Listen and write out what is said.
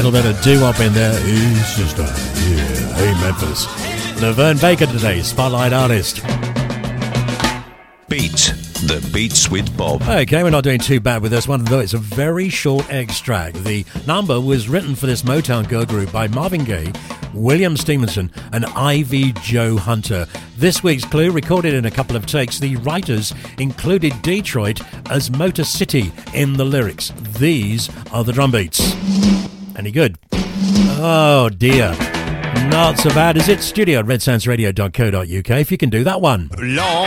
little bit of doo-wop in there. He's just yeah. Hey, Memphis. Laverne Baker today, Spotlight Artist. Beat the Beats with Bob. Okay, we're not doing too bad with this one, though it's a very short extract. The number was written for this Motown girl group by Marvin Gaye, William Stevenson, and Ivy Jo Hunter. This week's clue, recorded in a couple of takes, the writers included Detroit as Motor City in the lyrics. These are the drum beats. Any good? Oh dear. Not so bad, is it? Studio at redsoundsradio.co.uk if you can do that one.